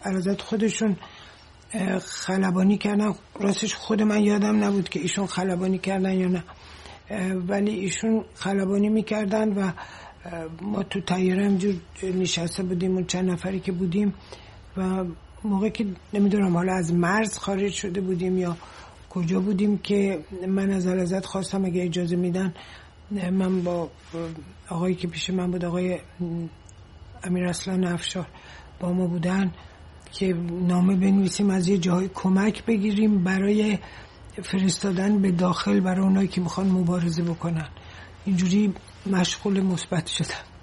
علازت خودشون خلبانی کردن. راستش خود من یادم نبود که ایشون خلبانی کردن یا نه، ولی ایشون خلبانی میکردن و ما تو طیاره همجور نشسته بودیم اون چند نفری که بودیم و موقع که نمیدونم حالا از مرز خارج شده بودیم یا کجا بودیم که من از علازت خواستم اگه اجازه میدن من با آقایی که پیش من بود، آقای امیر اصلان افشار، با ما بودن که نامه بنویسیم از یه جای کمک بگیریم برای فرستادن به داخل برای اونایی که میخوان مبارزه بکنن. اینجوری مشغول مثبت شدم.